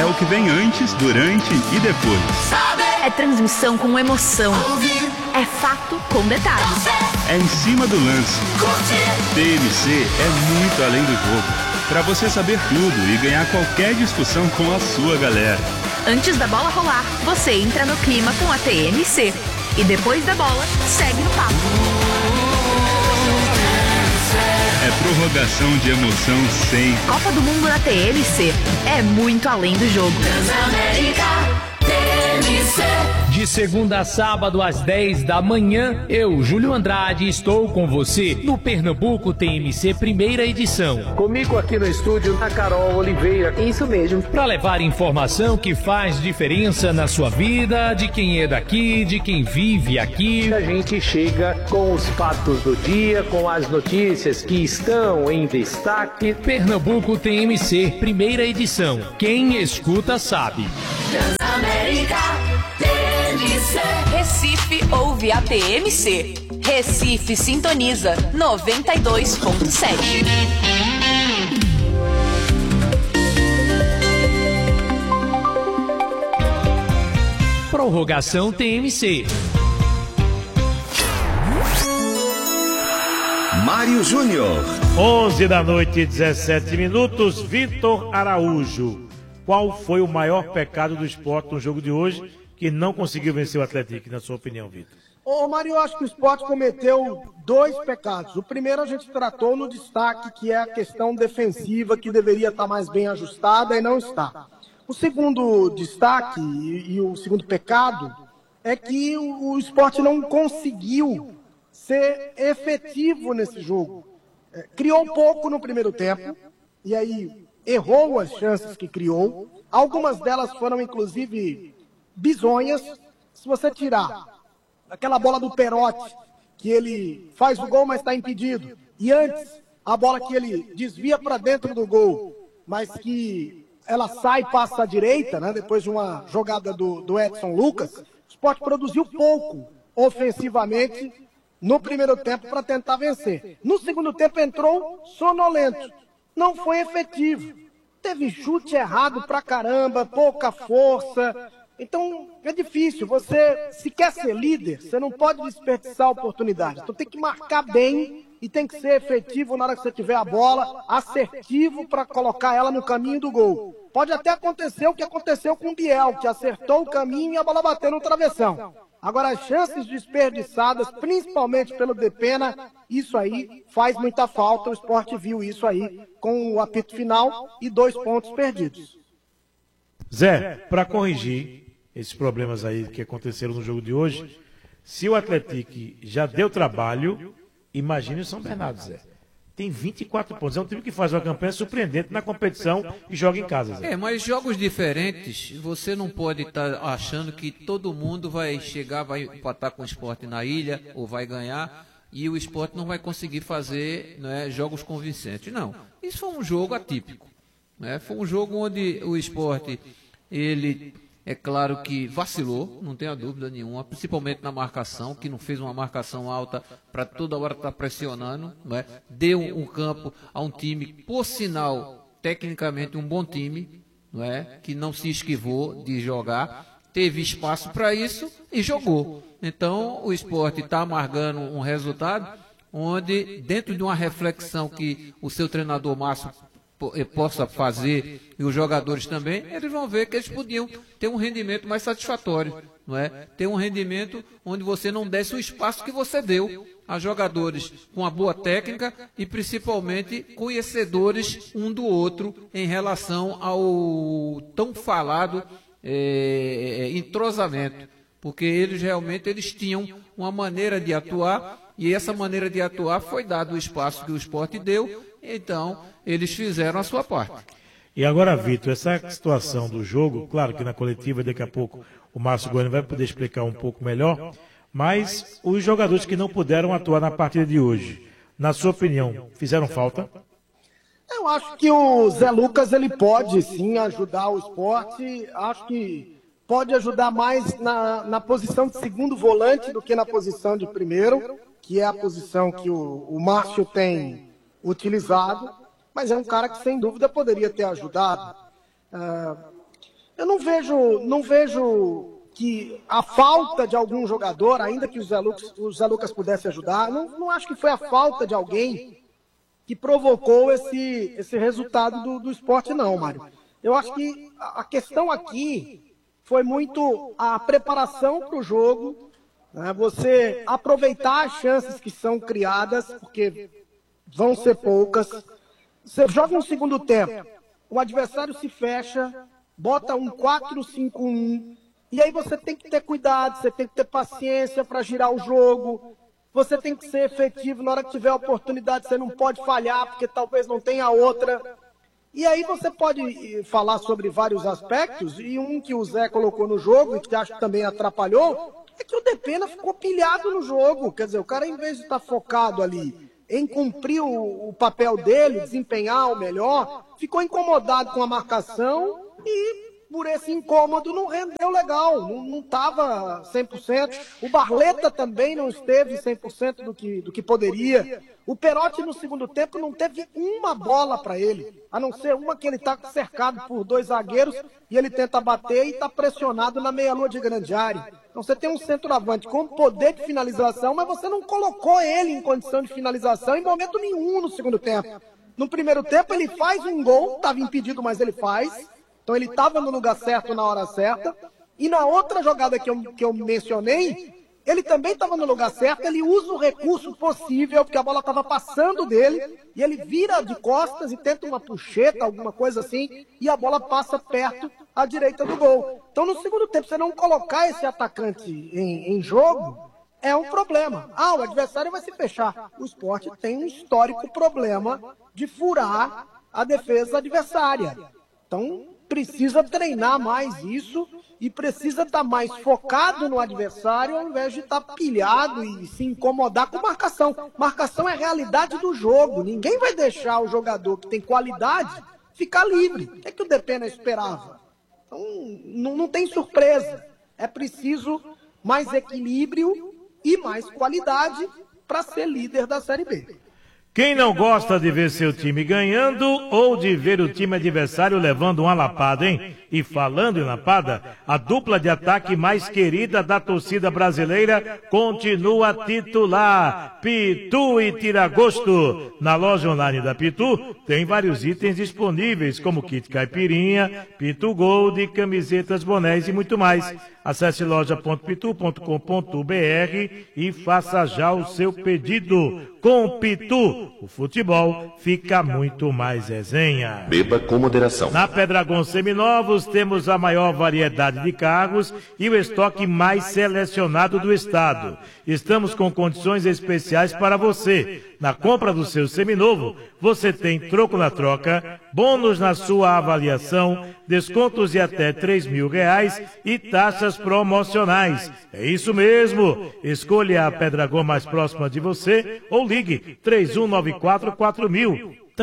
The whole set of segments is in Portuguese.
o que vem antes, durante e depois. É transmissão com emoção. É fato com detalhes. É em cima do lance. TMC é muito além do jogo. Para você saber tudo e ganhar qualquer discussão com a sua galera. Antes da bola rolar, você entra no clima com a TMC. E depois da bola, segue no papo. É prorrogação de emoção sem. Copa do Mundo na TMC. É muito além do jogo. Transamérica TMC. De segunda a sábado às 10 da manhã, eu, Júlio Andrade, estou com você no Pernambuco TMC primeira edição. Comigo aqui no estúdio, a Carol Oliveira. Isso mesmo. Para levar informação que faz diferença na sua vida, de quem é daqui, de quem vive aqui. A gente chega com os fatos do dia, com as notícias que estão em destaque. Pernambuco TMC primeira edição. Quem escuta sabe. Transamérica TMC. Recife ouve a TMC. Recife sintoniza 92.7. Prorrogação TMC. Mário Júnior. 11 da noite, 17 minutos. Vitor Araújo. Qual foi o maior pecado do Sport no jogo de hoje que não conseguiu vencer o Atlético, na sua opinião, Vitor? Ô, Mário, eu acho que o Sport cometeu dois pecados. O primeiro a gente tratou no destaque, que é a questão defensiva, que deveria estar mais bem ajustada e não está. O segundo destaque e o segundo pecado é que o Sport não conseguiu ser efetivo nesse jogo. Criou pouco no primeiro tempo, e aí errou as chances que criou. Algumas delas foram, inclusive, bizonhas. Se você tirar aquela bola do Perotti, que ele faz o gol, mas está impedido, e antes, a bola que ele desvia para dentro do gol, mas que ela sai e passa à direita, né, depois de uma jogada do Edson Lucas, o Sport produziu pouco ofensivamente no primeiro tempo para tentar vencer. No segundo tempo entrou sonolento, não foi efetivo. Teve chute errado pra caramba, pouca força. Então é difícil. Você, se quer ser líder, você não pode desperdiçar a oportunidade. Então tem que marcar bem e tem que ser efetivo na hora que você tiver a bola, assertivo para colocar ela no caminho do gol. Pode até acontecer o que aconteceu com o Biel, que acertou o caminho e a bola bateu no travessão. Agora, as chances desperdiçadas, principalmente pelo Depena, isso aí faz muita falta. O Sport viu isso aí com o apito final e 2 pontos perdidos. Zé, para corrigir esses problemas aí que aconteceram no jogo de hoje, se o Atlético já deu trabalho, imagine o São Bernardo, Zé. Tem 24 pontos. É um time que faz uma campanha surpreendente na competição e joga em casa, Zé. Mas jogos diferentes, você não pode estar achando que todo mundo vai chegar, vai empatar com o Sport na ilha, ou vai ganhar, e o Sport não vai conseguir fazer, né, jogos convincentes. Não, isso foi um jogo atípico. Né? Foi um jogo onde o Sport, ele, é claro que vacilou, não tenha dúvida nenhuma, principalmente na marcação, que não fez uma marcação alta para toda hora estar pressionando, né? Deu um campo a um time, por sinal, tecnicamente um bom time, não é? Que não se esquivou de jogar, teve espaço para isso e jogou. Então o Sport está amargando um resultado onde, dentro de uma reflexão que o seu treinador Márcio possa fazer, e os jogadores também, eles vão ver que eles podiam ter um rendimento mais satisfatório, não é? Ter um rendimento onde você não desse o espaço que você deu a jogadores com uma boa técnica e principalmente conhecedores um do outro em relação ao tão falado entrosamento, porque eles realmente tinham uma maneira de atuar, e essa maneira de atuar foi dado o espaço que o Sport deu, então eles fizeram a sua parte. E agora, Vitor, essa situação do jogo, claro que na coletiva daqui a pouco o Márcio Goiano vai poder explicar um pouco melhor, mas os jogadores que não puderam atuar na partida de hoje, na sua opinião, fizeram falta? Eu acho que o Zé Lucas ele pode sim ajudar o Sport, acho que pode ajudar mais na posição de segundo volante do que na posição de primeiro, que é a posição que o Márcio tem utilizado, mas é um cara que sem dúvida poderia ter ajudado. não vejo que a falta de algum jogador, ainda que o Zé Lucas pudesse ajudar, não acho que foi a falta de alguém que provocou esse resultado do Sport, não, Mário. Eu acho que a questão aqui foi muito a preparação para o jogo, né? Você aproveitar as chances que são criadas, porque vão ser poucas. Você joga um segundo tempo, o adversário se fecha, bota um 4-5-1, e aí você tem que ter cuidado, você tem que ter paciência para girar o jogo, você tem que ser efetivo na hora que tiver a oportunidade, você não pode falhar, porque talvez não tenha outra. E aí você pode falar sobre vários aspectos, e um que o Zé colocou no jogo, e que acho que também atrapalhou, é que o Depena ficou pilhado no jogo. Quer dizer, o cara, em vez de estar focado ali em cumprir o papel dele, desempenhar o melhor, ficou incomodado com a marcação e, por esse incômodo, não rendeu legal, não estava 100%. O Barleta também não esteve 100% do que poderia. O Perotti, no segundo tempo, não teve uma bola para ele, a não ser uma que ele está cercado por 2 zagueiros e ele tenta bater e está pressionado na meia-lua de grande área. Então você tem um centroavante com poder de finalização, mas você não colocou ele em condição de finalização em momento nenhum no segundo tempo. No primeiro tempo ele faz um gol, estava impedido, mas ele faz. Então ele estava no lugar certo na hora certa. E na outra jogada que eu mencionei, ele também estava no lugar certo, ele usa o recurso possível, porque a bola estava passando dele, e ele vira de costas e tenta uma puxeta, alguma coisa assim, e a bola passa perto à direita do gol. Então no segundo tempo, você não colocar esse atacante em jogo, é um problema. O adversário vai se fechar. O Sport tem um histórico problema de furar a defesa adversária. Então precisa treinar mais isso e precisa estar mais focado no adversário ao invés de estar pilhado e se incomodar com marcação. Marcação é a realidade do jogo. Ninguém vai deixar o jogador que tem qualidade ficar livre. O que é que o Depena esperava? Então, não tem surpresa. É preciso mais equilíbrio e mais qualidade para ser líder da Série B. Quem não gosta de ver seu time ganhando ou de ver o time adversário levando uma lapada, hein? E falando em lapada, a dupla de ataque mais querida da torcida brasileira continua titular. Pitu e Tiragosto. Na loja online da Pitu tem vários itens disponíveis, como kit caipirinha, Pitu Gold, camisetas, bonés e muito mais. Acesse loja.pitu.com.br e faça já o seu pedido. Com Pitu, o futebol fica muito mais resenha. Beba com moderação. Na Pedragon Seminovos temos a maior variedade de carros e o estoque mais selecionado do estado. Estamos com condições especiais para você. Na compra do seu seminovo, você tem troco na troca, bônus na sua avaliação, descontos de até R$3.000 e taxas promocionais. É isso mesmo. Escolha a Pedragon mais próxima de você ou ligue 3194-4000.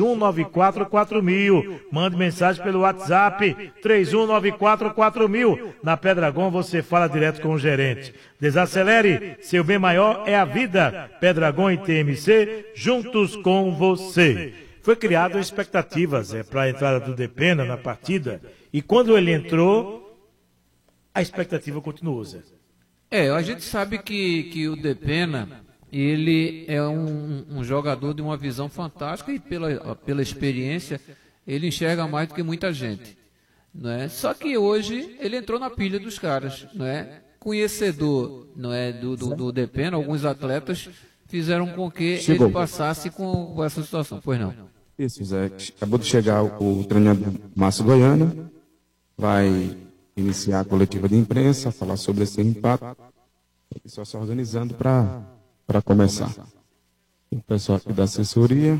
3194-4000. Mande mensagem pelo WhatsApp 3194-4000. Na Pedragon você fala direto com o gerente. Desacelere, seu bem maior é a vida. Pedragon e TMC, juntos com você. Foi criada expectativas para a entrada do Depena na partida. E quando ele entrou, a expectativa continuou, Zé. A gente sabe que o Depena, ele é um jogador de uma visão fantástica e pela experiência ele enxerga mais do que muita gente, não é? Só que hoje ele entrou na pilha dos caras, não é? Conhecedor, não é, do Depena, alguns atletas fizeram com que ele passasse com essa situação, pois não? Isso, Zé. Acabou de chegar o treinador Márcio Goiano, vai iniciar a coletiva de imprensa, falar sobre esse impacto, o pessoal se organizando para começar. O pessoal aqui da assessoria,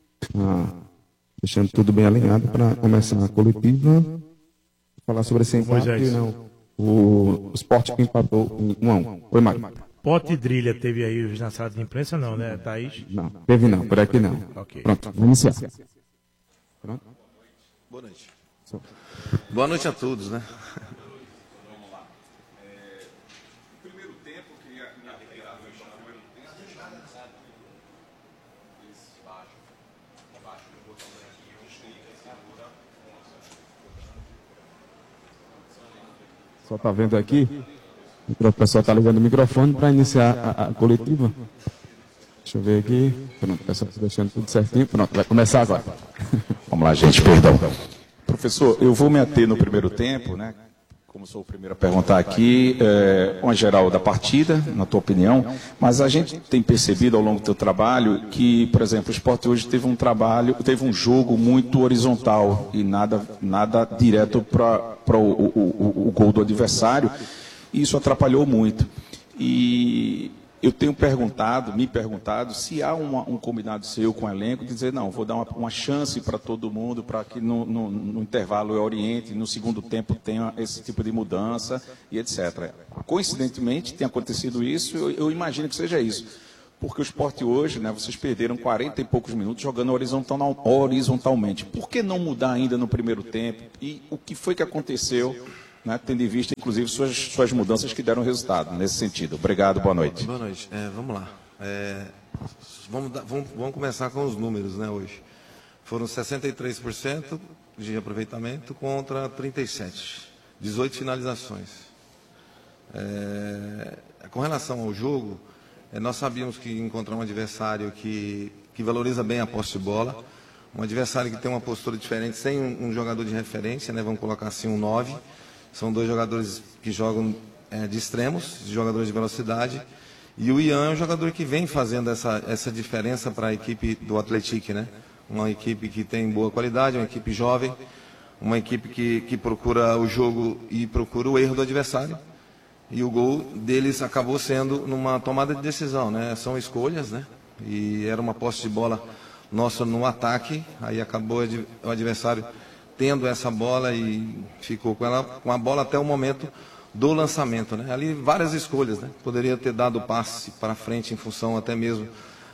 deixando tudo bem alinhado para começar a coletiva, falar sobre esse empate. O Sport empatou 1-1. Foi, Mário. Pote Drilha teve aí hoje na sala de imprensa, não, né, Thaís? Não, teve não, por aqui não. Okay. Pronto, vamos iniciar. Pronto? Boa noite. Boa noite a todos, né? Só está vendo aqui. O pessoal está ligando o microfone para iniciar a coletiva. Deixa eu ver aqui. Pronto, o pessoal está deixando tudo certinho. Pronto, vai começar agora. Vamos lá, gente, perdão. Professor, eu vou me ater no primeiro tempo, né? Como sou o primeiro a perguntar aqui, uma geral da partida, na tua opinião, mas a gente tem percebido ao longo do teu trabalho que, por exemplo, o Sport hoje teve um jogo muito horizontal e nada direto para o gol do adversário, e isso atrapalhou muito. E eu tenho me perguntado se há um combinado seu com o elenco de dizer, não, vou dar uma chance para todo mundo, para que no intervalo eu oriente, no segundo tempo tenha esse tipo de mudança e etc. Coincidentemente, tem acontecido isso, eu imagino que seja isso. Porque o Sport hoje, né, vocês perderam 40 e poucos minutos jogando horizontalmente. Por que não mudar ainda no primeiro tempo? E o que foi que aconteceu, né, tendo em vista, inclusive, suas mudanças que deram resultado nesse sentido? Obrigado, boa noite. Boa noite. Vamos lá. Vamos começar com os números, né, hoje. Foram 63% de aproveitamento contra 37%. 18 finalizações. Com relação ao jogo, nós sabíamos que encontrar um adversário que valoriza bem a posse de bola, um adversário que tem uma postura diferente, sem um jogador de referência, né, vamos colocar assim um 9. São dois jogadores que jogam de extremos, jogadores de velocidade. E o Ian é um jogador que vem fazendo essa diferença para a equipe do Atlético, né? Uma equipe que tem boa qualidade, uma equipe jovem, uma equipe que procura o jogo e procura o erro do adversário. E o gol deles acabou sendo numa tomada de decisão, né? São escolhas, né? E era uma posse de bola nossa no ataque, aí acabou o adversário tendo essa bola e ficou com a bola até o momento do lançamento, né? Ali várias escolhas, né? Poderia ter dado passe para frente em função até mesmo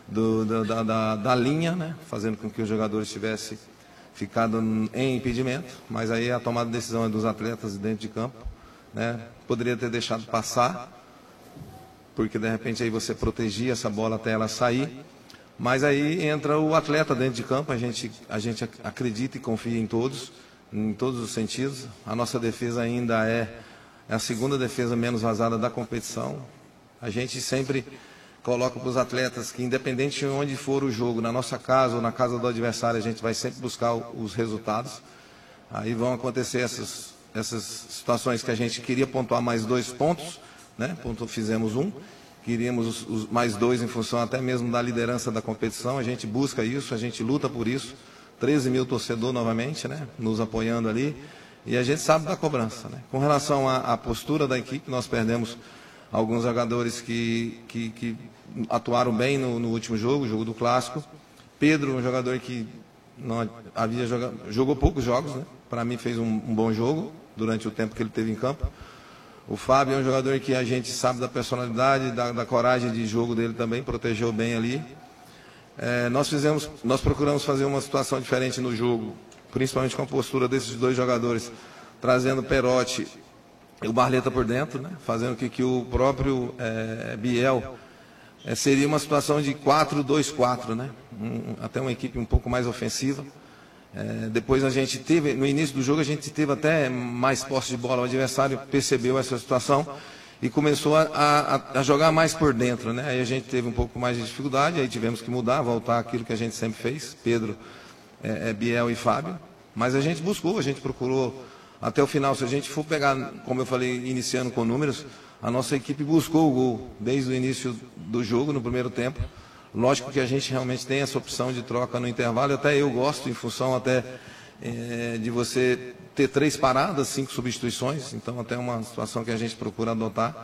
da linha, né? Fazendo com que os jogadores tivessem ficado em impedimento, mas aí a tomada de decisão é dos atletas dentro de campo, né? Poderia ter deixado passar, porque de repente aí você protegia essa bola até ela sair. Mas aí entra o atleta dentro de campo, a gente acredita e confia em todos os sentidos. A nossa defesa ainda é a segunda defesa menos vazada da competição. A gente sempre coloca para os atletas que, independente de onde for o jogo, na nossa casa ou na casa do adversário, a gente vai sempre buscar os resultados. Aí vão acontecer essas situações que a gente queria pontuar mais 2 pontos, né? Fizemos 1. Queríamos os mais 2 em função até mesmo da liderança da competição. A gente busca isso, a gente luta por isso. 13 mil torcedores novamente, né, nos apoiando ali. E a gente sabe da cobrança, né? Com relação à postura da equipe, nós perdemos alguns jogadores que atuaram bem no último jogo, o jogo do Clássico. Pedro, um jogador que não havia jogou poucos jogos, né? Para mim fez um bom jogo durante o tempo que ele teve em campo. O Fábio é um jogador que a gente sabe da personalidade, da coragem de jogo dele também, protegeu bem ali. Nós procuramos fazer uma situação diferente no jogo, principalmente com a postura desses 2 jogadores, trazendo Perotti e o Barleta por dentro, né? Fazendo que o próprio Biel seria uma situação de 4-2-4, né? Até uma equipe um pouco mais ofensiva. Depois a gente teve, no início do jogo, a gente teve até mais posse de bola. O adversário percebeu essa situação e começou a jogar mais por dentro, né? Aí a gente teve um pouco mais de dificuldade, aí tivemos que mudar, voltar aquilo que a gente sempre fez, Pedro, Biel e Fábio. Mas a gente buscou, a gente procurou até o final. Se a gente for pegar, como eu falei, iniciando com números, a nossa equipe buscou o gol desde o início do jogo, no primeiro tempo. Lógico que a gente realmente tem essa opção de troca no intervalo, até eu gosto, em função até de você ter 3 paradas, 5 substituições, então até uma situação que a gente procura adotar.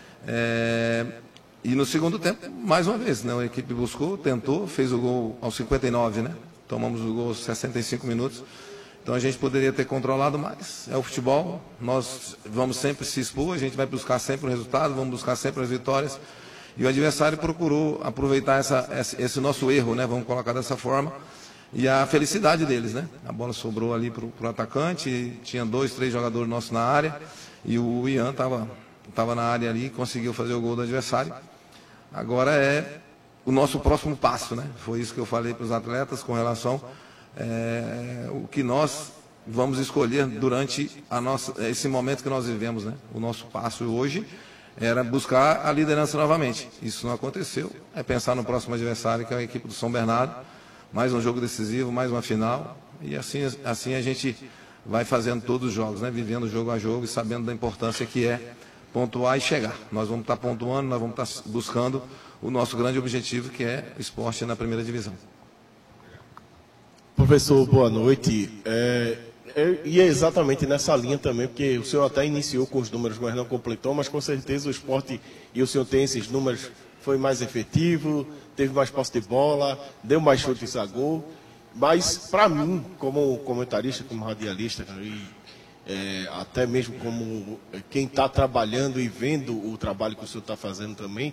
E no segundo tempo, mais uma vez, né, a equipe buscou, tentou, fez o gol aos 59, né? Tomamos o gol aos 65 minutos. Então a gente poderia ter controlado mais. É o futebol, nós vamos sempre se expor, a gente vai buscar sempre o resultado, vamos buscar sempre as vitórias. E o adversário procurou aproveitar esse nosso erro, né? Vamos colocar dessa forma. E a felicidade deles, né? A bola sobrou ali para o atacante, tinha 2, 3 jogadores nossos na área, e o Ian estava na área ali e conseguiu fazer o gol do adversário. Agora é o nosso próximo passo, né? Foi isso que eu falei para os atletas com relação o que nós vamos escolher durante esse momento que nós vivemos, né? O nosso passo hoje era buscar a liderança novamente. Isso não aconteceu. É pensar no próximo adversário, que é a equipe do São Bernardo. Mais um jogo decisivo, mais uma final. E assim a gente vai fazendo todos os jogos, né? Vivendo jogo a jogo e sabendo da importância que é pontuar e chegar. Nós vamos estar pontuando, nós vamos estar buscando o nosso grande objetivo, que é esporte na primeira divisão. Professor, boa noite. E é exatamente nessa linha também, porque o senhor até iniciou com os números, mas não completou, mas com certeza o esporte, e o senhor tem esses números, foi mais efetivo, teve mais posse de bola, deu mais chutes a gol. Mas, para mim, como comentarista, como radialista, e até mesmo como quem está trabalhando e vendo o trabalho que o senhor está fazendo também,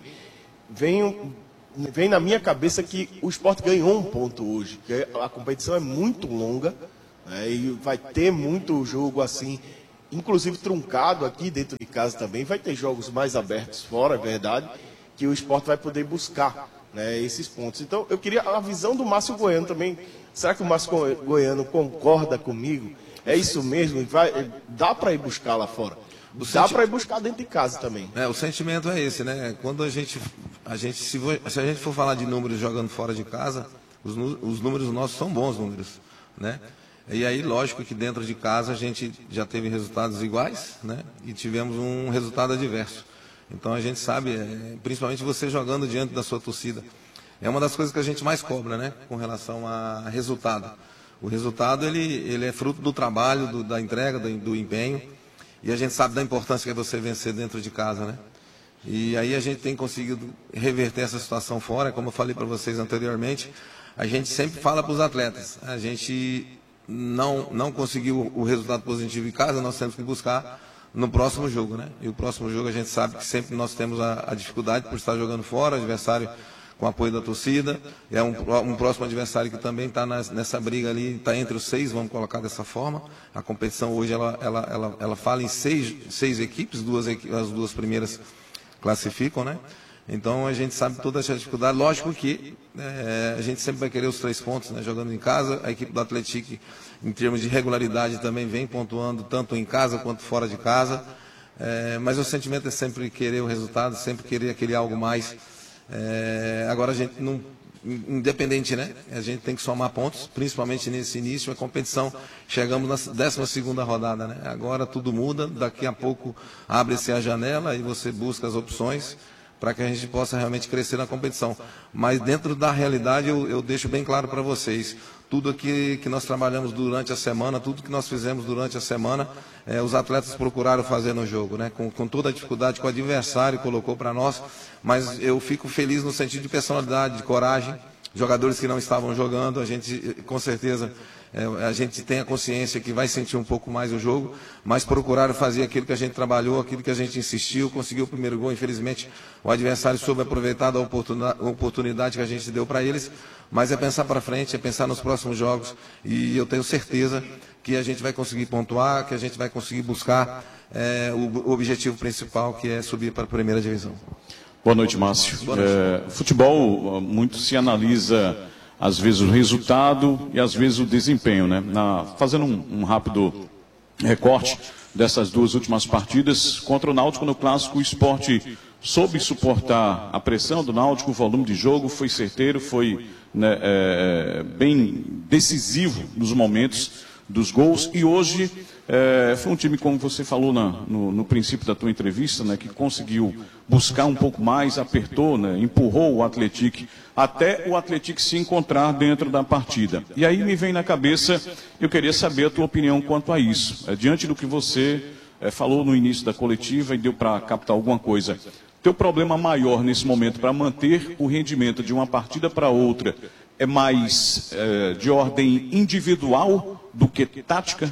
vem na minha cabeça que o esporte ganhou um ponto hoje, que a competição é muito longa, né, e vai ter muito jogo assim, inclusive truncado aqui dentro de casa também, vai ter jogos mais abertos fora, é verdade, que o esporte vai poder buscar, né, esses pontos. Então, eu queria a visão do Márcio Goiano também. Será que o Márcio Goiano concorda comigo? É isso mesmo? Dá para ir buscar lá fora? Dá para ir buscar dentro de casa também. O sentimento é esse, né? Quando se a gente for falar de números jogando fora de casa, os números nossos são bons números, né? E aí, lógico que dentro de casa a gente já teve resultados iguais, né? E tivemos um resultado adverso. Então a gente sabe, principalmente você jogando diante da sua torcida, é uma das coisas que a gente mais cobra, né? Com relação a resultado. O resultado ele é fruto do trabalho, da entrega, do empenho. E a gente sabe da importância que é você vencer dentro de casa, né? E aí a gente tem conseguido reverter essa situação fora, como eu falei para vocês anteriormente. A gente sempre fala para os atletas, a gente não conseguiu o resultado positivo em casa, nós temos que buscar no próximo jogo, né? E o próximo jogo a gente sabe que sempre nós temos a dificuldade por estar jogando fora, adversário com apoio da torcida, é um próximo adversário que também está nessa briga ali, está entre os 6, vamos colocar dessa forma. A competição hoje ela fala em seis equipes, as duas primeiras classificam, né? Então a gente sabe toda essa dificuldade. Lógico que a gente sempre vai querer os 3 pontos, né? Jogando em casa. A equipe do Atlético, em termos de regularidade, também vem pontuando tanto em casa quanto fora de casa. Mas o sentimento é sempre querer o resultado, sempre querer aquele algo mais. Agora a gente não, independente, né? A gente tem que somar pontos, principalmente nesse início, a competição. Chegamos na 12ª rodada, né? Agora tudo muda, daqui a pouco abre-se a janela e você busca as opções para que a gente possa realmente crescer na competição. Mas dentro da realidade eu deixo bem claro para vocês, tudo aqui que nós trabalhamos durante a semana, tudo que nós fizemos durante a semana, os atletas procuraram fazer no jogo, né? Com toda a dificuldade que o adversário colocou para nós, mas eu fico feliz no sentido de personalidade, de coragem. Jogadores que não estavam jogando, a gente, com certeza, a gente tem a consciência que vai sentir um pouco mais o jogo, mas procuraram fazer aquilo que a gente trabalhou, aquilo que a gente insistiu, conseguiu o primeiro gol. Infelizmente, o adversário soube aproveitar da oportunidade que a gente deu para eles, mas é pensar para frente, é pensar nos próximos jogos, e eu tenho certeza que a gente vai conseguir pontuar, que a gente vai conseguir buscar o objetivo principal, que é subir para a primeira divisão. Boa noite, Márcio. Futebol, muito se analisa, às vezes, o resultado e, às vezes, o desempenho, né? Fazendo um rápido recorte dessas 2 últimas partidas, contra o Náutico no Clássico, o Sport soube suportar a pressão do Náutico, o volume de jogo foi certeiro, foi bem decisivo nos momentos dos gols, e hoje foi um time, como você falou no princípio da tua entrevista, né, que conseguiu buscar um pouco mais, apertou, né, empurrou o Atlético, até o Atlético se encontrar dentro da partida. E aí me vem na cabeça, eu queria saber a tua opinião quanto a isso. Diante do que você falou no início da coletiva e deu para captar alguma coisa, teu problema maior nesse momento para manter o rendimento de uma partida para outra é mais de ordem individual do que tática?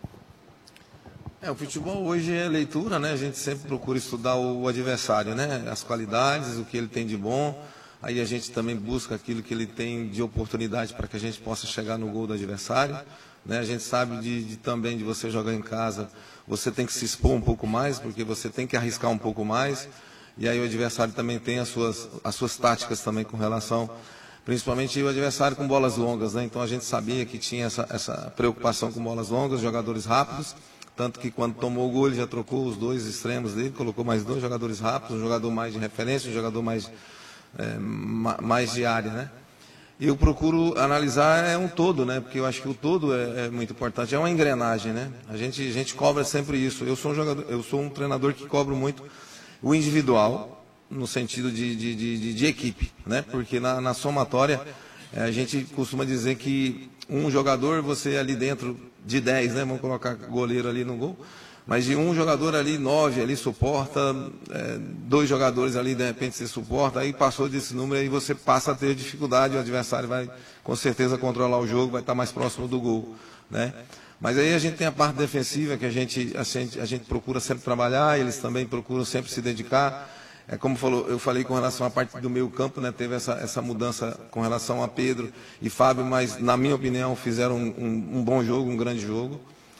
O futebol hoje é leitura, né? A gente sempre procura estudar o adversário, né? As qualidades, o que ele tem de bom. Aí a gente também busca aquilo que ele tem de oportunidade para que a gente possa chegar no gol do adversário, né? A gente sabe também de você jogar em casa, você tem que se expor um pouco mais, porque você tem que arriscar um pouco mais. E aí o adversário também tem as suas táticas também com relação principalmente o adversário com bolas longas, né? Então a gente sabia que tinha essa preocupação com bolas longas, jogadores rápidos, tanto que quando tomou o gol ele já trocou os dois extremos dele, colocou mais dois jogadores rápidos, um jogador mais de referência, um jogador mais de área, né? Eu procuro analisar um todo, né? Porque eu acho que o todo é muito importante, é uma engrenagem, né? A gente cobra sempre isso. Eu sou um treinador que cobro muito o individual, no sentido de equipe, né? Porque na somatória a gente costuma dizer que um jogador, você ali dentro de 10, né? Vamos colocar goleiro ali no gol, mas de um jogador ali, 9 ali suporta, 2 jogadores ali de repente você suporta, aí passou desse número, aí você passa a ter dificuldade, o adversário vai com certeza controlar o jogo, vai estar mais próximo do gol, né? Mas aí a gente tem a parte defensiva que a gente procura sempre trabalhar, eles também procuram sempre se dedicar. Como eu falei com relação à parte do meio campo, né? Teve essa mudança com relação a Pedro e Fábio, mas na minha opinião fizeram um bom jogo, um grande jogo.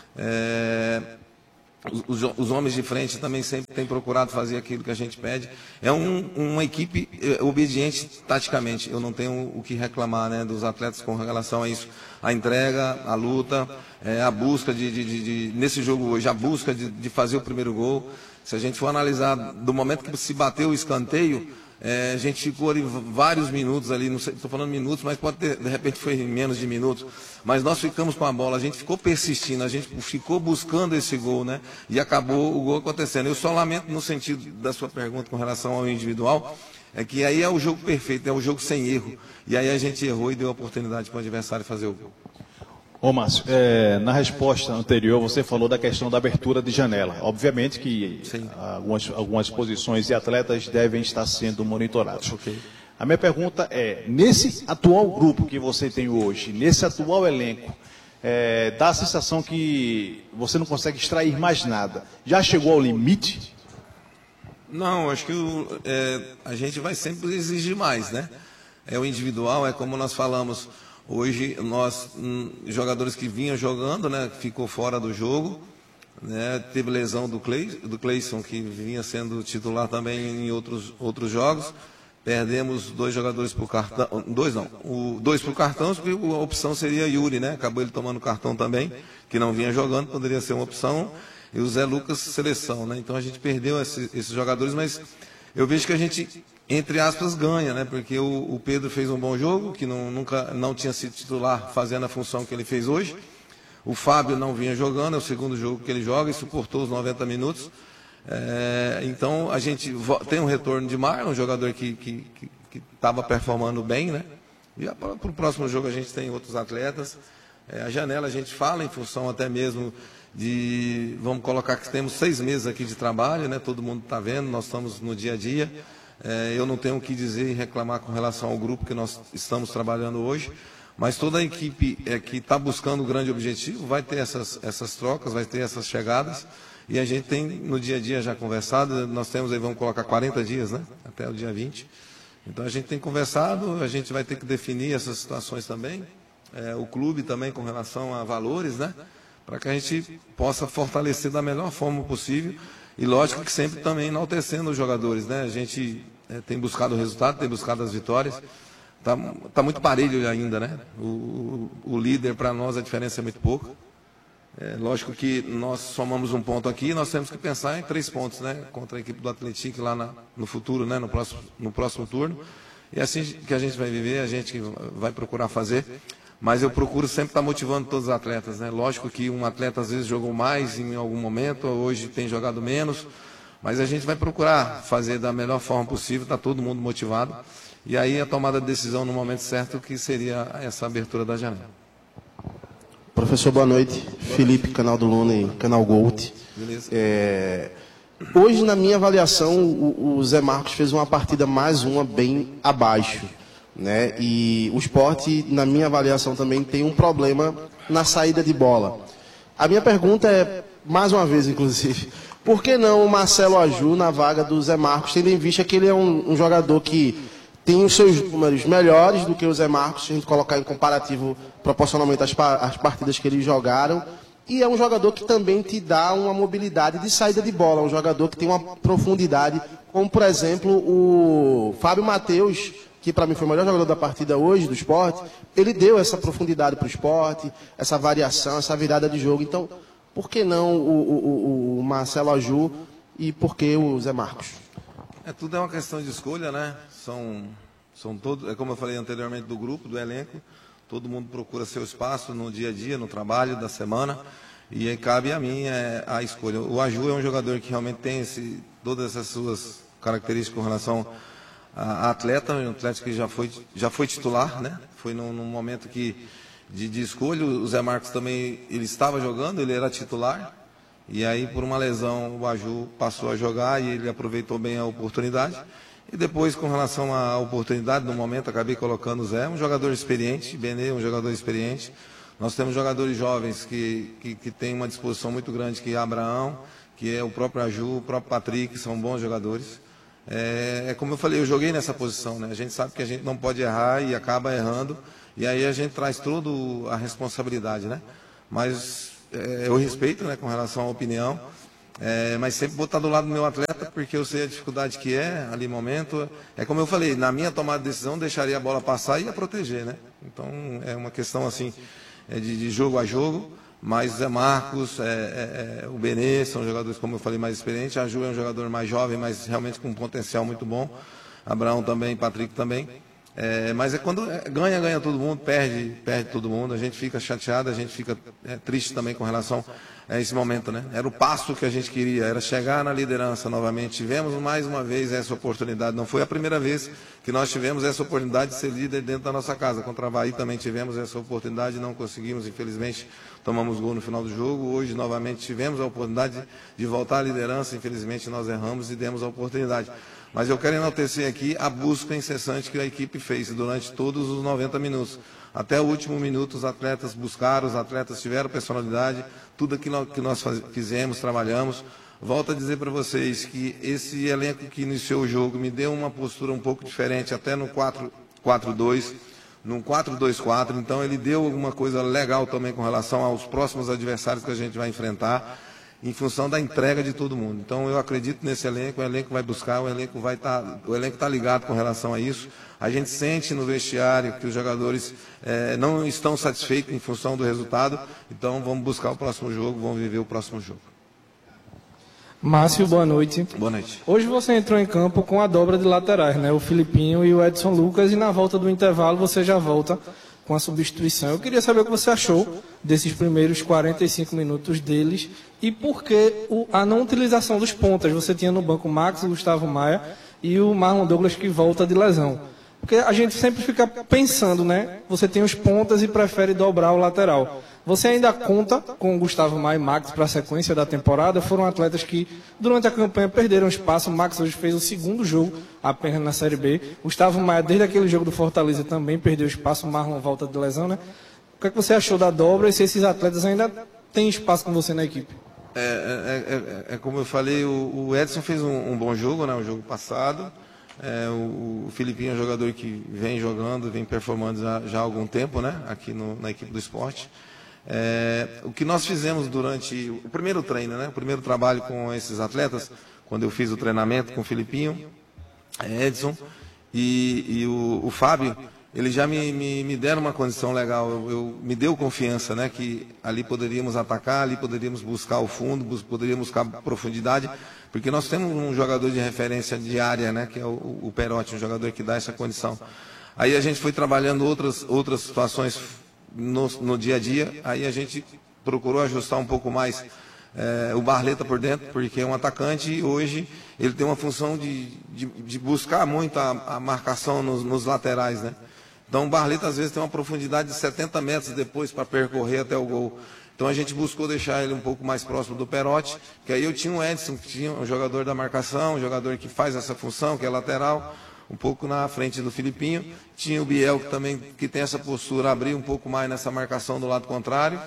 Os homens de frente também sempre têm procurado fazer aquilo que a gente pede. É uma equipe obediente taticamente. Eu não tenho o que reclamar, né, dos atletas com relação a isso. A entrega, a luta, a busca nesse jogo hoje, a busca de fazer o primeiro gol. Se a gente for analisar do momento que se bateu o escanteio, a gente ficou ali vários minutos ali, não sei, estou falando minutos, mas pode ter, de repente foi menos de minutos, mas nós ficamos com a bola, a gente ficou persistindo, a gente ficou buscando esse gol, né? E acabou o gol acontecendo. Eu só lamento no sentido da sua pergunta com relação ao individual, que aí é o jogo perfeito, é o jogo sem erro. E aí a gente errou e deu a oportunidade para o adversário fazer o gol. Ô Márcio, na resposta anterior você falou da questão da abertura de janela. Obviamente que algumas posições e atletas devem estar sendo monitorados. Okay. A minha pergunta é, nesse atual grupo que você tem hoje, nesse atual elenco, dá a sensação que você não consegue extrair mais nada. Já chegou ao limite? Não, acho que a gente vai sempre exigir mais, né? É o individual, é como nós falamos. Hoje, nós, jogadores que vinham jogando, né, ficou fora do jogo, né, teve lesão do Cleison, que vinha sendo titular também em outros jogos. Perdemos 2 jogadores por cartão, 2 por cartão, porque a opção seria Yuri, né? Acabou ele tomando cartão também, que não vinha jogando, poderia ser uma opção, e o Zé Lucas, seleção, né? Então a gente perdeu esses jogadores, mas eu vejo que a gente, entre aspas, ganha, né? Porque o Pedro fez um bom jogo, que nunca não tinha sido titular fazendo a função que ele fez hoje. O Fábio não vinha jogando, é o segundo jogo que ele joga e suportou os 90 minutos. Então a gente tem um retorno de Marlon, um jogador que estava performando bem, né? E para o próximo jogo a gente tem outros atletas. A janela a gente fala em função até mesmo vamos colocar que temos 6 meses aqui de trabalho, né? Todo mundo está vendo, nós estamos no dia a dia. Eu não tenho o que dizer e reclamar com relação ao grupo que nós estamos trabalhando hoje, mas toda a equipe que está buscando um grande objetivo vai ter essas trocas, vai ter essas chegadas, e a gente tem no dia a dia já conversado, nós temos aí, vamos colocar 40 dias, né? Até o dia 20. Então a gente tem conversado, a gente vai ter que definir essas situações também, o clube também com relação a valores, né? Para que a gente possa fortalecer da melhor forma possível. E lógico que sempre também enaltecendo os jogadores, né? A gente tem buscado o resultado, tem buscado as vitórias. Tá muito parelho ainda, né? O líder, para nós, a diferença é muito pouca. Lógico que nós somamos um ponto aqui, nós temos que pensar em 3 pontos, né? Contra a equipe do Atlético lá no futuro, né? No próximo turno. E assim que a gente vai viver, a gente vai procurar fazer. Mas eu procuro sempre estar motivando todos os atletas, né? Lógico que um atleta às vezes jogou mais em algum momento, hoje tem jogado menos, mas a gente vai procurar fazer da melhor forma possível, está todo mundo motivado, e aí a tomada de decisão no momento certo, que seria essa abertura da janela. Professor, boa noite. Felipe, canal do Luna e canal Gold. Beleza. Hoje, na minha avaliação, o Zé Marcos fez uma partida mais bem abaixo, né? E o Sport, na minha avaliação, também tem um problema na saída de bola. A minha pergunta é, mais uma vez, inclusive, por que não o Marcelo Aju na vaga do Zé Marcos, tendo em vista que ele é um jogador que tem os seus números melhores do que o Zé Marcos, se a gente colocar em comparativo proporcionalmente às partidas que eles jogaram, e é um jogador que também te dá uma mobilidade de saída de bola, um jogador que tem uma profundidade, como, por exemplo, o Fábio Matheus, que para mim foi o melhor jogador da partida hoje do Sport, ele deu essa profundidade para o Sport, essa variação, essa virada de jogo. Então, por que não o Marcelo Aju e por que o Zé Marcos? Tudo é uma questão de escolha, né? São todos, como eu falei anteriormente, do grupo, do elenco, todo mundo procura seu espaço no dia a dia, no trabalho da semana, e aí cabe a mim a escolha. O Aju é um jogador que realmente tem todas essas suas características com relação a atleta, um atleta que já foi titular, né? Foi num momento de escolha. O Zé Marcos também, ele estava jogando, ele era titular, e aí por uma lesão o Aju passou a jogar e ele aproveitou bem a oportunidade. E depois, com relação à oportunidade, no momento acabei colocando o Zé, um jogador experiente, Benê, um jogador experiente. Nós temos jogadores jovens que têm uma disposição muito grande, que é Abraão, que é o próprio Aju, o próprio Patrick, são bons jogadores. Como eu falei, eu joguei nessa posição, né? A gente sabe que a gente não pode errar e acaba errando, e aí a gente traz toda a responsabilidade, né? Mas eu respeito, né, com relação à opinião, mas sempre vou estar do lado do meu atleta, porque eu sei a dificuldade que é ali no momento. Como eu falei, na minha tomada de decisão, deixaria a bola passar e ia proteger, né? Então é uma questão assim de jogo a jogo. Mas Zé Marcos, o Benê, são jogadores, como eu falei, mais experientes. A Ju é um jogador mais jovem, mas realmente com um potencial muito bom. Abraão também, Patrick também. Mas quando ganha todo mundo, perde todo mundo. A gente fica chateado, a gente fica triste também com relação a esse momento, né? Era o passo que a gente queria, era chegar na liderança novamente. Tivemos mais uma vez essa oportunidade. Não foi a primeira vez que nós tivemos essa oportunidade de ser líder dentro da nossa casa. Contra a Avaí também tivemos essa oportunidade, não conseguimos, infelizmente, tomamos gol no final do jogo. Hoje, novamente, tivemos a oportunidade de voltar à liderança. Infelizmente, nós erramos e demos a oportunidade. Mas eu quero enaltecer aqui a busca incessante que a equipe fez durante todos os 90 minutos. Até o último minuto, os atletas buscaram, os atletas tiveram personalidade, tudo aquilo que nós fizemos, trabalhamos. Volto a dizer para vocês que esse elenco que iniciou o jogo me deu uma postura um pouco diferente, até no 4-4-2, no 4-2-4. Então, ele deu alguma coisa legal também com relação aos próximos adversários que a gente vai enfrentar, em função da entrega de todo mundo. Então, eu acredito nesse elenco, o elenco vai buscar, o elenco está ligado com relação a isso. A gente sente no vestiário que os jogadores não estão satisfeitos em função do resultado, então vamos buscar o próximo jogo, vamos viver o próximo jogo. Márcio, boa noite. Boa noite. Hoje você entrou em campo com a dobra de laterais, né? O Filipinho e o Edson Lucas, e na volta do intervalo você já volta com a substituição. Eu queria saber o que você achou desses primeiros 45 minutos deles e por que a não utilização dos pontas. Você tinha no banco Max, Gustavo Maia e o Marlon Douglas que volta de lesão. Porque a gente sempre fica pensando, né? Você tem os pontas e prefere dobrar o lateral. Você ainda conta com o Gustavo Maia e Max para a sequência da temporada? Foram atletas que, durante a campanha, perderam espaço. O Max hoje fez o segundo jogo apenas na Série B. Gustavo Maia, desde aquele jogo do Fortaleza, também perdeu espaço. O Marlon volta de lesão, né? O que é que você achou da dobra e se esses atletas ainda têm espaço com você na equipe? Como eu falei, o Edson fez um bom jogo, né? O jogo passado. O Filipinho é um jogador que vem jogando, vem performando já há algum tempo, né? Aqui na equipe do esporte. O que nós fizemos durante o primeiro treino, né? O primeiro trabalho com esses atletas, quando eu fiz o treinamento com o Filipinho, Edson e o Fábio, eles já me deram uma condição legal, me deu confiança, né? Que ali poderíamos atacar, ali poderíamos buscar o fundo, poderíamos buscar profundidade, porque nós temos um jogador de referência diária, né? Que é o Perotti, um jogador que dá essa condição. Aí a gente foi trabalhando outras situações no dia a dia, aí a gente procurou ajustar um pouco mais o Barleta por dentro, porque é um atacante e hoje ele tem uma função de buscar muito a marcação nos laterais, né? Então o Barleta às vezes tem uma profundidade de 70 metros depois para percorrer até o gol. Então a gente buscou deixar ele um pouco mais próximo do Perotti, que aí eu tinha o Edson, que tinha um jogador da marcação, um jogador que faz essa função, que é lateral, um pouco na frente do Filipinho. Tinha o Biel, que também tem essa postura, abrir um pouco mais nessa marcação do lado contrário.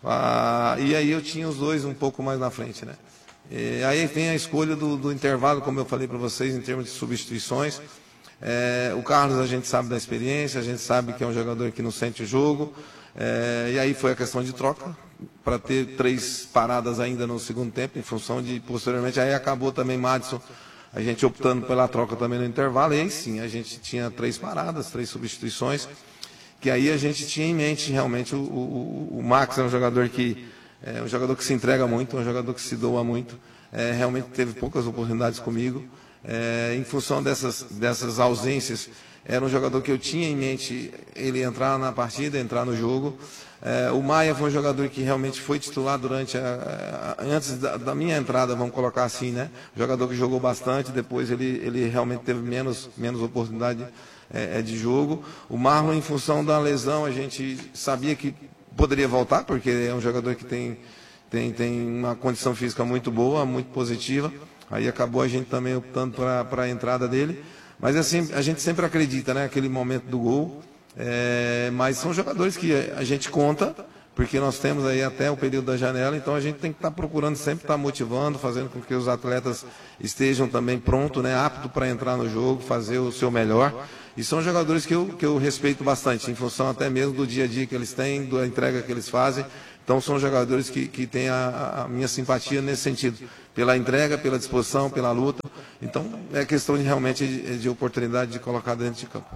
E aí eu tinha os dois um pouco mais na frente, né? Aí vem a escolha do intervalo, como eu falei para vocês, em termos de substituições. O Carlos a gente sabe da experiência, a gente sabe que é um jogador que não sente o jogo. E aí foi a questão de troca, para ter 3 paradas ainda no segundo tempo, em função de, posteriormente, aí acabou também Madison a gente optando pela troca também no intervalo, e aí sim, a gente tinha 3 paradas, 3 substituições, que aí a gente tinha em mente realmente o Max é um jogador que se entrega muito, um jogador que se doa muito, realmente teve poucas oportunidades comigo, em função dessas ausências, era um jogador que eu tinha em mente ele entrar na partida, entrar no jogo. O Maia foi um jogador que realmente foi titular durante antes da minha entrada, vamos colocar assim, né? Jogador que jogou bastante, depois ele realmente teve menos oportunidade de jogo. O Marlon, em função da lesão, a gente sabia que poderia voltar, porque é um jogador que tem uma condição física muito boa, muito positiva. Aí acabou a gente também optando para a entrada dele. Mas assim, a gente sempre acredita, né? Aquele momento do gol. Mas são jogadores que a gente conta, porque nós temos aí até o período da janela, então a gente tem que estar procurando sempre estar motivando, fazendo com que os atletas estejam também prontos, né? Aptos para entrar no jogo, fazer o seu melhor. E são jogadores que eu respeito bastante, em função até mesmo do dia a dia que eles têm, da entrega que eles fazem. Então são jogadores que têm a minha simpatia nesse sentido, pela entrega, pela disposição, pela luta. Então é questão realmente de oportunidade de colocar dentro de campo.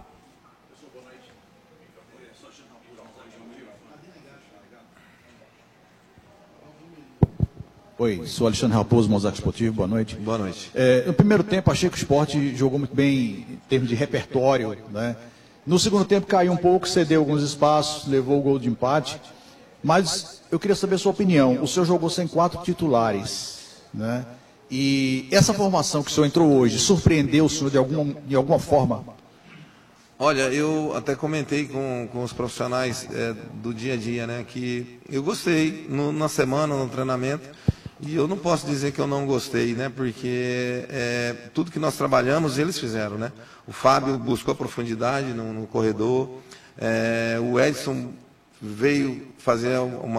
Oi, sou Alexandre Raposo, Mosaico Esportivo, boa noite. Boa noite. No primeiro tempo, achei que o Sport jogou muito bem em termos de repertório, né? No segundo tempo, caiu um pouco, cedeu alguns espaços, levou o gol de empate. Mas eu queria saber a sua opinião. O senhor jogou sem 4 titulares, né? E essa formação que o senhor entrou hoje, surpreendeu o senhor de alguma forma? Olha, eu até comentei com os profissionais do dia a dia, né? Que eu gostei na semana, no treinamento. E eu não posso dizer que eu não gostei, né? Porque tudo que nós trabalhamos, eles fizeram, né? O Fábio buscou a profundidade no corredor. O Edson veio fazer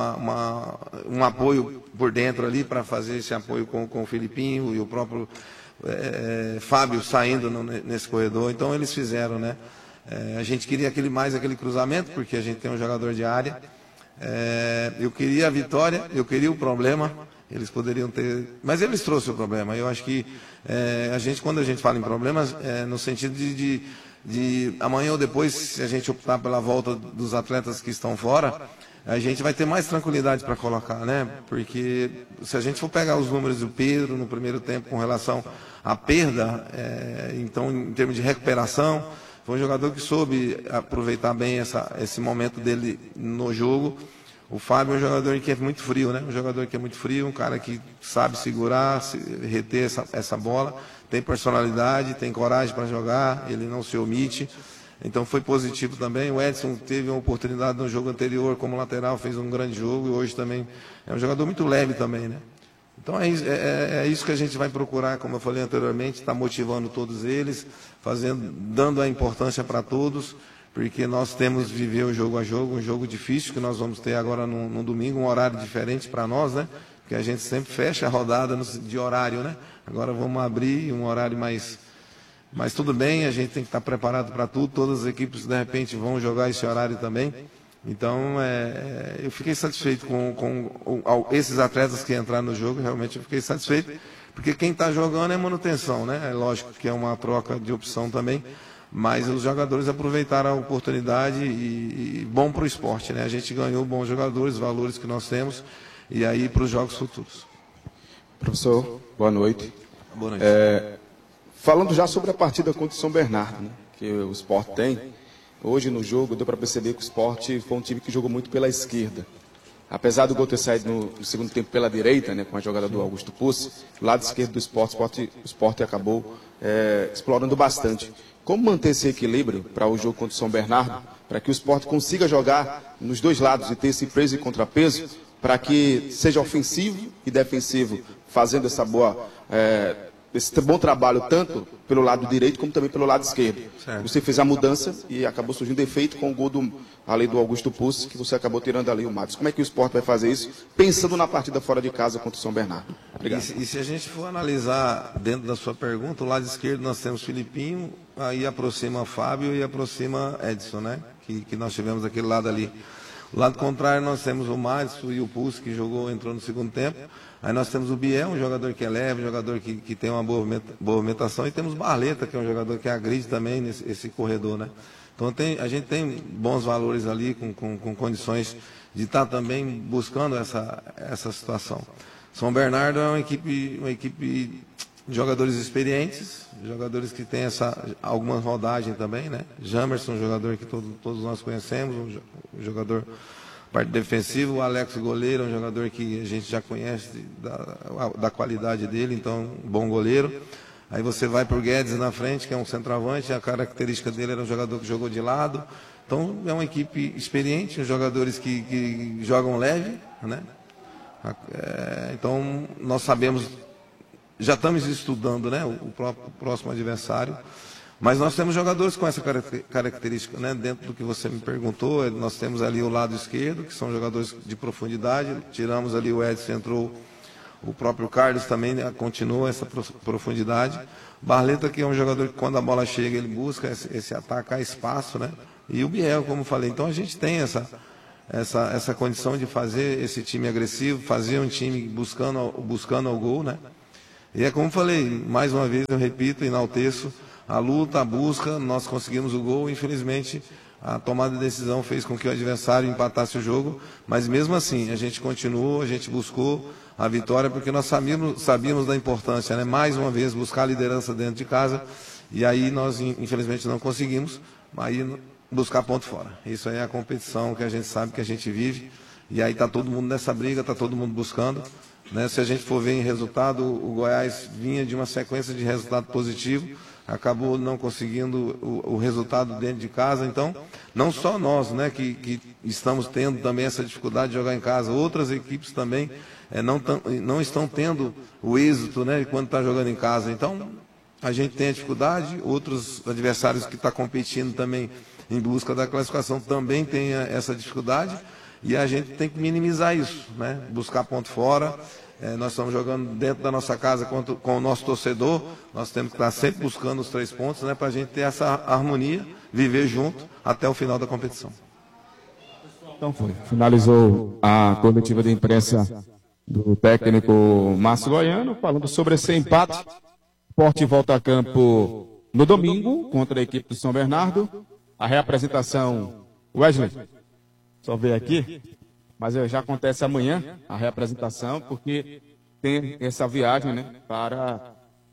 um apoio por dentro ali, para fazer esse apoio com o Filipinho e o próprio Fábio saindo nesse corredor. Então eles fizeram, né? A gente queria aquele cruzamento, porque a gente tem um jogador de área. Eu queria a vitória, eu queria o problema. Eles poderiam ter, mas eles trouxeram o problema. Eu acho que quando a gente fala em problemas, no sentido de amanhã ou depois, se a gente optar pela volta dos atletas que estão fora, a gente vai ter mais tranquilidade para colocar, né? Porque se a gente for pegar os números do Pedro no primeiro tempo com relação à perda, então em termos de recuperação, foi um jogador que soube aproveitar bem esse momento dele no jogo. O Fábio é um jogador que é muito frio, né? Um jogador que é muito frio, um cara que sabe segurar, reter essa bola, tem personalidade, tem coragem para jogar, ele não se omite. Então foi positivo também. O Edson teve uma oportunidade no jogo anterior como lateral, fez um grande jogo, e hoje também é um jogador muito leve também, né? Então é isso que a gente vai procurar, como eu falei anteriormente, estar motivando todos eles, dando a importância para todos, porque nós temos de viver o jogo a jogo, um jogo difícil que nós vamos ter agora no domingo, um horário diferente para nós, né? Porque a gente sempre fecha a rodada de horário, né? Agora vamos abrir um horário mais... Mas tudo bem, a gente tem que estar preparado para tudo, todas as equipes de repente vão jogar esse horário também. Então, eu fiquei satisfeito com esses atletas que entraram no jogo, realmente eu fiquei satisfeito, porque quem está jogando é manutenção, né? É lógico que é uma troca de opção também, mas os jogadores aproveitaram a oportunidade e bom para o esporte, né? A gente ganhou bons jogadores, valores que nós temos, e aí para os jogos futuros. Professor, boa noite. Boa noite. Falando já sobre a partida contra o São Bernardo, né, que o Sport tem, hoje no jogo deu para perceber que o Sport foi um time que jogou muito pela esquerda. Apesar do gol ter saído no segundo tempo pela direita, né, com a jogada do Augusto Pussi, do lado esquerdo do o Sport acabou explorando bastante. Como manter esse equilíbrio para o jogo contra o São Bernardo, para que o Sport consiga jogar nos dois lados e ter esse peso e contrapeso, para que seja ofensivo e defensivo, fazendo esse bom trabalho tanto pelo lado direito como também pelo lado esquerdo. Certo. Você fez a mudança e acabou surgindo defeito com o gol ali do Augusto Pussi, que você acabou tirando ali o Matos. Como é que o Sport vai fazer isso, pensando na partida fora de casa contra o São Bernardo? Obrigado. E se a gente for analisar dentro da sua pergunta, o lado esquerdo nós temos Filipinho, aí aproxima Fábio e aproxima Edson, né? Que nós tivemos aquele lado ali. Do lado contrário, nós temos o Madison e o Pulse, que entrou no segundo tempo. Aí nós temos o Biel, um jogador que é leve, um jogador que tem uma boa movimentação. E temos o Barleta, que é um jogador que agride também nesse corredor, né? Então a gente tem bons valores ali, com condições de estar também buscando essa situação. São Bernardo é uma equipe de jogadores experientes, jogadores que têm alguma rodagem também, né? Jamerson, um jogador que todos nós conhecemos, um jogador parte defensiva, o Alex goleiro, um jogador que a gente já conhece da qualidade dele, então um bom goleiro. Aí você vai para o Guedes na frente, que é um centroavante, a característica dele era um jogador que jogou de lado. Então é uma equipe experiente, jogadores que jogam leve, né? Então nós sabemos, já estamos estudando, né, o próximo adversário, mas nós temos jogadores com essa característica, né? Dentro do que você me perguntou, nós temos ali o lado esquerdo, que são jogadores de profundidade, tiramos ali o Edson, entrou o próprio Carlos também, né, continua essa profundidade. Barleta, que é um jogador que quando a bola chega ele busca esse atacar espaço, né? E o Biel, como falei. Então a gente tem essa condição de fazer esse time agressivo, fazer um time buscando ao gol, né? E é como falei, mais uma vez eu repito, enalteço a luta, a busca, nós conseguimos o gol, infelizmente a tomada de decisão fez com que o adversário empatasse o jogo, mas mesmo assim a gente continuou, a gente buscou a vitória, porque nós sabíamos da importância, né? Mais uma vez buscar a liderança dentro de casa, e aí nós infelizmente não conseguimos, aí buscar ponto fora. Isso aí é a competição que a gente sabe que a gente vive, e aí está todo mundo nessa briga, está todo mundo buscando, né? Se a gente for ver em resultado, o Goiás vinha de uma sequência de resultado positivo, acabou não conseguindo o resultado dentro de casa. Então, não só nós, né, que estamos tendo também essa dificuldade de jogar em casa, outras equipes também não estão tendo o êxito, né, quando está jogando em casa. Então, a gente tem a dificuldade, outros adversários que estão competindo também em busca da classificação também têm essa dificuldade, e a gente tem que minimizar isso, né, buscar ponto fora. Nós estamos jogando dentro da nossa casa com o nosso torcedor, nós temos que estar sempre buscando os 3 pontos, né, para a gente ter essa harmonia, viver junto até o final da competição. Então foi. Finalizou a coletiva de imprensa do técnico Márcio Goiano, falando sobre esse empate. O Sport volta a campo no domingo contra a equipe do São Bernardo. A reapresentação, Wesley, só ver aqui. Mas já acontece amanhã a reapresentação, porque tem essa viagem, né, para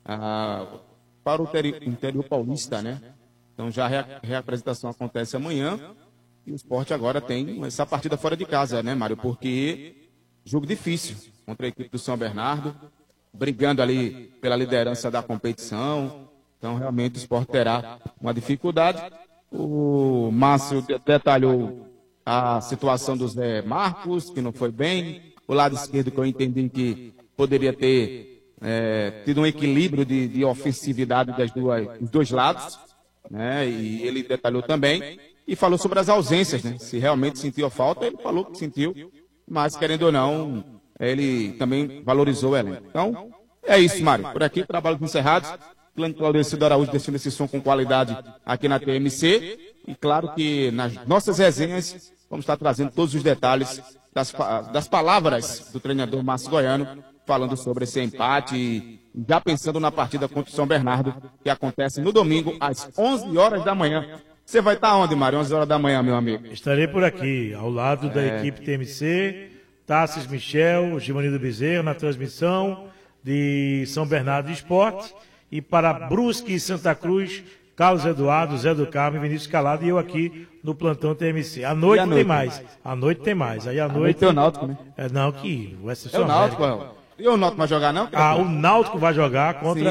o interior paulista, né? Então já a reapresentação acontece amanhã, e o Sport agora tem essa partida fora de casa, né, Mário? Porque jogo difícil contra a equipe do São Bernardo, brigando ali pela liderança da competição. Então realmente o Sport terá uma dificuldade. O Márcio detalhou a situação do Zé Marcos, que não foi bem. O lado esquerdo, que eu entendi que poderia ter tido um equilíbrio de ofensividade dos dois lados, né? E ele detalhou também e falou sobre as ausências, né? Se realmente sentiu a falta, ele falou que sentiu, mas querendo ou não, ele também valorizou ela. Então, é isso, Mário. Por aqui, trabalhos encerrados. Clã Claudecido Araújo deixando esse som com qualidade aqui na TMC. E claro que nas nossas resenhas vamos estar trazendo todos os detalhes das palavras do treinador Márcio Goiano, falando sobre esse empate e já pensando na partida contra o São Bernardo, que acontece no domingo às 11 horas da manhã. Você vai estar onde, Mário? 11 horas da manhã, meu amigo? Estarei por aqui, ao lado da equipe TMC, Tassis Michel, Givanildo Bezerra, na transmissão de São Bernardo Esporte, e para Brusque e Santa Cruz, Carlos Eduardo, Zé do Carmo, Vinícius Calado, e eu aqui no plantão TMC. À noite tem mais. À noite tem mais. Aí à noite tem o Náutico, né? Não, que vai ser só o Náutico. E o Náutico vai jogar, não? O Náutico vai jogar contra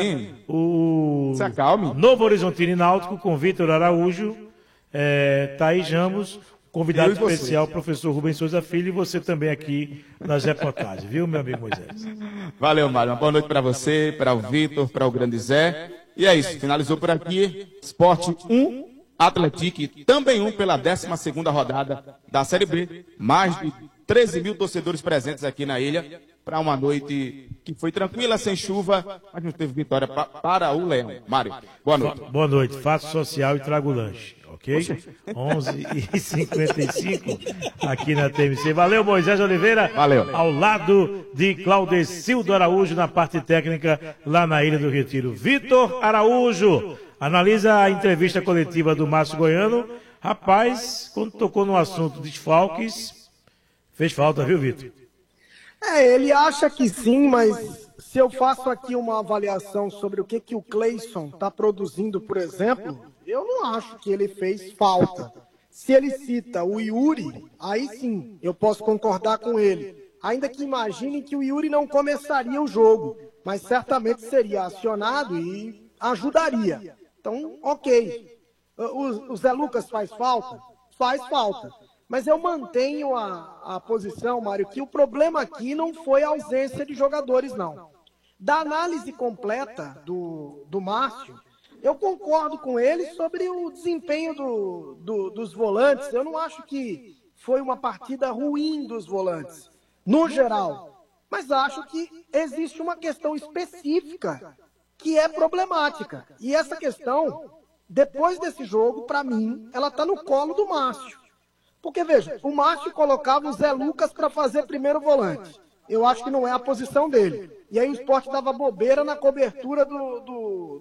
o Novo Horizontino e Náutico, com Vitor Araújo, Thaís Ramos, convidado especial, professor Rubens Souza Filho, e você também aqui nas reportagens, viu, meu amigo Moisés? Valeu, Mário. Uma boa noite para você, para o Vitor, para o grande Zé. E é isso, finalizou por aqui. Sport 1, Atlético também 1 pela 12ª rodada da Série B. Mais de 13 mil torcedores presentes aqui na ilha para uma noite que foi tranquila, sem chuva, mas não teve vitória para o Leão. Mário, boa noite. Boa noite, faço social e trago lanche. Ok? 11h55 aqui na TMC. Valeu, Moisés Oliveira. Valeu. Ao lado de Claudecildo Araújo na parte técnica lá na Ilha do Retiro. Vitor Araújo analisa a entrevista coletiva do Márcio Goiano. Rapaz, quando tocou no assunto de desfalques, fez falta, viu, Vitor? Ele acha que sim, mas se eu faço aqui uma avaliação sobre o que o Cleison está produzindo, por exemplo, eu não acho que ele fez falta. Se ele cita o Yuri, aí sim, eu posso concordar com ele. Ainda que imagine que o Yuri não começaria o jogo, mas certamente seria acionado e ajudaria. Então, ok. O Zé Lucas faz falta? Faz falta. Mas eu mantenho a posição, Mário, que o problema aqui não foi a ausência de jogadores, não. Da análise completa do Márcio, eu concordo com ele sobre o desempenho dos volantes. Eu não acho que foi uma partida ruim dos volantes, no geral. Mas acho que existe uma questão específica que é problemática. E essa questão, depois desse jogo, para mim, ela está no colo do Márcio. Porque, veja, o Márcio colocava o Zé Lucas para fazer primeiro volante. Eu acho que não é a posição dele. E aí o Sport dava bobeira na cobertura do